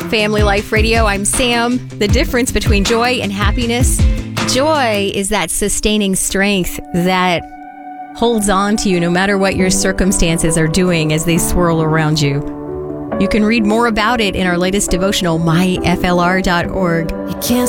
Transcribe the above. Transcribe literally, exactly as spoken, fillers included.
Family Life Radio. I'm Sam. The difference between joy and happiness. Joy is that sustaining strength that holds on to you no matter what your circumstances are doing as they swirl around you. You can read more about it in our latest devotional, my f l r dot org. You can't